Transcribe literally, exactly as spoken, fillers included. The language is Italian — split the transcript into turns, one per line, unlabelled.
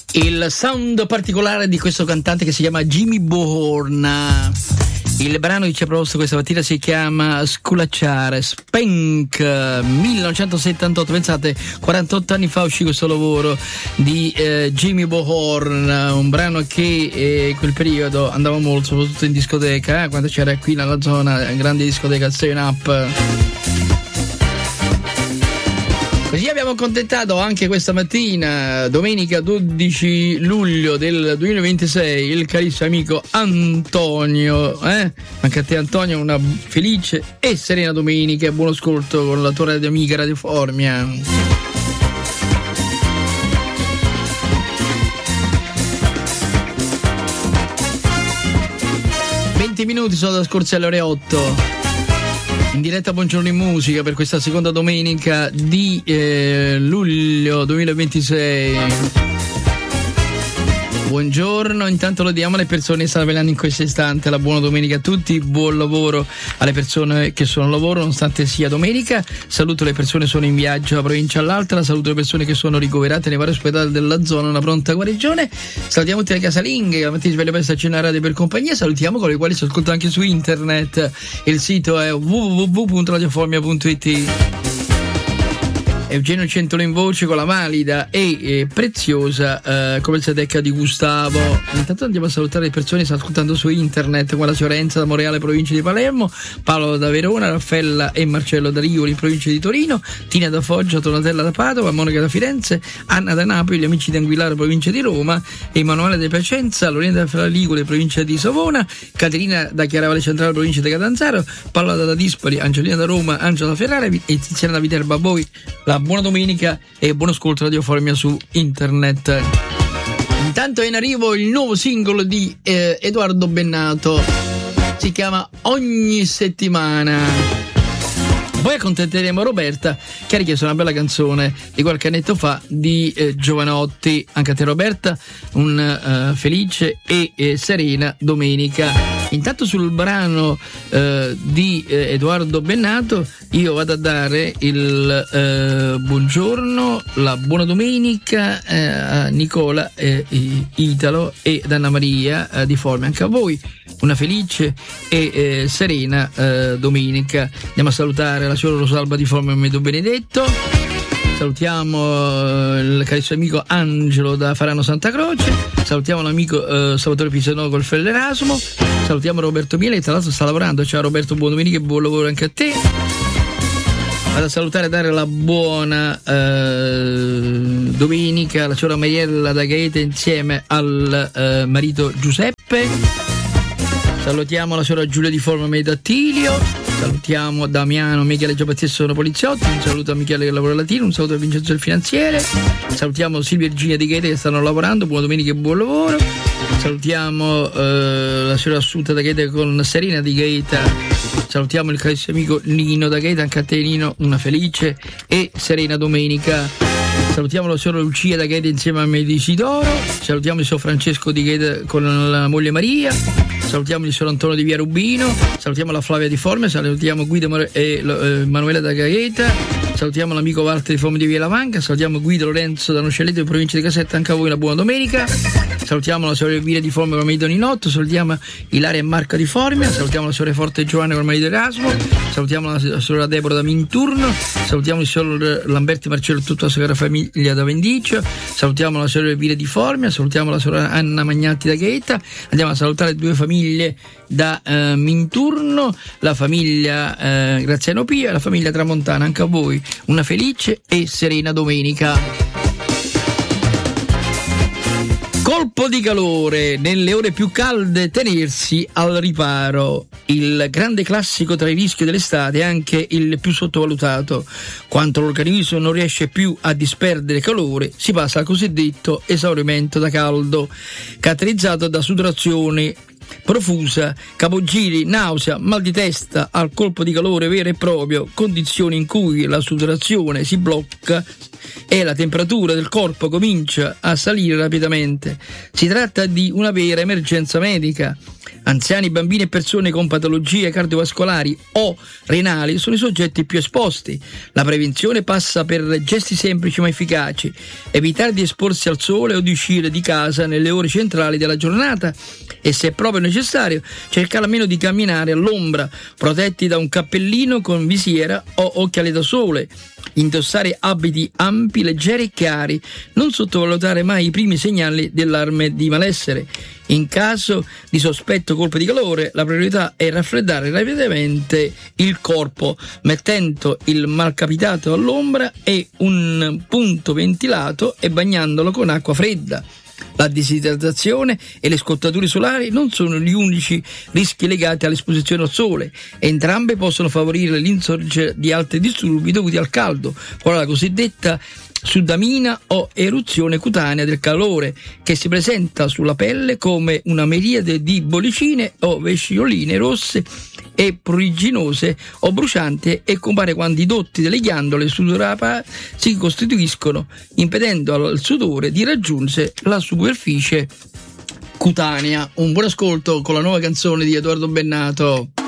Il sound particolare di questo cantante che si chiama Jimmy Bohorn. Il brano che ci ha proposto questa mattina si chiama Sculacciare, Spank, millenovecentosettantotto. Pensate, quarantotto anni fa uscì questo lavoro di eh, Jimmy Bohorn, un brano che eh, in quel periodo andava molto, soprattutto in discoteca, eh, quando c'era qui nella zona grande discoteca seven up. Così abbiamo accontentato anche questa mattina, domenica dodici luglio del duemilaventisei, il carissimo amico Antonio. Eh? Anche a te, Antonio, una felice e serena domenica e buon ascolto con la tua radio amica Radio Formia. venti minuti sono da scorse alle ore otto. In diretta Buongiorno in Musica per questa seconda domenica di eh, luglio duemilaventisei. Buongiorno, intanto lo diamo alle persone che stanno velando in questo istante. La buona domenica a tutti, buon lavoro alle persone che sono al lavoro nonostante sia domenica. Saluto le persone che sono in viaggio da provincia all'altra, saluto le persone che sono ricoverate nei vari ospedali della zona, una pronta guarigione. Salutiamo tutte le casalinghe, la mattina sveglia presto a cena radio per compagnia. Salutiamo con le quali si ascolta anche su internet. Il sito è w w w punto radioformia punto i t. Eugenio Centolo in voce con la valida e eh, preziosa eh, come Sedecca di Gustavo. Intanto andiamo a salutare le persone che stanno ascoltando su internet, come la signora Enza da Moreale, provincia di Palermo, Paolo da Verona, Raffaella e Marcello da Rioli, provincia di Torino, Tina da Foggia, Donatella da Padova, Monica da Firenze, Anna da Napoli, gli amici di Anguillara, provincia di Roma, Emanuele da Piacenza, Lorena da Fraligure, provincia di Savona, Caterina da Chiaravale Centrale, provincia di Catanzaro, Paola da Dispoli, Angelina da Roma, Angela da Ferrara e Tiziana da Viterbo. A voi la buona domenica e buon ascolto Radio Formia su internet. Intanto è in arrivo il nuovo singolo di eh, Edoardo Bennato, si chiama Ogni settimana. Poi accontenteremo Roberta che ha richiesto una bella canzone di qualche annetto fa di eh, Giovanotti. Anche a te Roberta un uh, felice e eh, serena domenica. Intanto sul brano eh, di eh, Edoardo Bennato io vado a dare il eh, buongiorno, la buona domenica eh, a Nicola, eh, Italo e ad Anna Maria eh, di Formia. Anche a voi una felice e eh, serena eh, domenica. Andiamo a salutare la signora Rosalba di Formia Medo Benedetto. Salutiamo eh, il carissimo amico Angelo da Farano Santa Croce. Salutiamo l'amico eh, Salvatore Pisano col Fratello Erasmo. Salutiamo Roberto Miele che tra l'altro sta lavorando. Ciao Roberto, buon domenica e buon lavoro anche a te. Vado a salutare e dare la buona eh, domenica alla signora Mariella da Gaeta insieme al eh, marito Giuseppe. Salutiamo la signora Giulia di Forma Medattilio. Salutiamo Damiano, Michele Giapazzi sono poliziotti. Un saluto a Michele che lavora a Latino. Un saluto a Vincenzo il finanziere. Salutiamo Silvia e Virginia di Gaeta che stanno lavorando. Buona domenica e buon lavoro. Salutiamo eh, la signora Assunta da Gaeta con Serena di Gaeta. Salutiamo il carissimo amico Nino da Gaeta. Anche a te Nino una felice e serena domenica. Salutiamo la signora Lucia da Gaeta insieme a Medisidoro. Salutiamo il signor Francesco di Gaeta con la moglie Maria. Salutiamo il signor Antonio di Via Rubino. Salutiamo la Flavia di Formia. Salutiamo Guido e eh, Manuela da Gaeta. Salutiamo l'amico Walter di Formia di Via Lavanca. Salutiamo Guido Lorenzo da Nocelletto in provincia di Caserta. Anche a voi una buona domenica. Salutiamo la signora Elvira di Formia con il marito Ninotto. Salutiamo Ilaria e Marca di Formia. Salutiamo la signora Forte Giovanna con il marito Erasmo. Salutiamo la signora Deborah da Minturno. Salutiamo il signor Lamberti Marcello e tutta la sua famiglia da Vendicio. Salutiamo la signora Elvira di Formia. Salutiamo la signora Anna Magnatti da Gaeta. Andiamo a salutare due famiglie da eh, Minturno, la famiglia eh, Graziano Pia e la famiglia Tramontana. Anche a voi una felice e serena domenica. Colpo di calore, nelle ore più calde tenersi al riparo, il grande classico tra i rischi dell'estate e anche il più sottovalutato. Quando l'organismo non riesce più a disperdere calore, si passa al cosiddetto esaurimento da caldo, caratterizzato da sudorazione profusa, capogiri, nausea, mal di testa al colpo di calore vero e proprio, condizioni in cui la sudorazione si blocca e la temperatura del corpo comincia a salire rapidamente. Si tratta di una vera emergenza medica. Anziani, bambini e persone con patologie cardiovascolari o renali sono i soggetti più esposti. La prevenzione passa per gesti semplici ma efficaci: evitare di esporsi al sole o di uscire di casa nelle ore centrali della giornata e, se è proprio necessario, cercare almeno di camminare all'ombra, protetti da un cappellino con visiera o occhiali da sole. Indossare abiti ampi, leggeri e chiari. Non sottovalutare mai i primi segnali dell'allarme di malessere. In caso di sospetto colpo di calore, la priorità è raffreddare rapidamente il corpo, mettendo il malcapitato all'ombra e un punto ventilato e bagnandolo con acqua fredda. La disidratazione e le scottature solari non sono gli unici rischi legati all'esposizione al sole. Entrambe possono favorire l'insorgere di altri disturbi dovuti al caldo, quale la cosiddetta sudamina o eruzione cutanea del calore, che si presenta sulla pelle come una miriade di bollicine o vescioline rosse e pruriginose o brucianti e compare quando i dotti delle ghiandole sudorapee si costituiscono, impedendo al sudore di raggiungere la superficie cutanea. Un buon ascolto con la nuova canzone di Edoardo Bennato.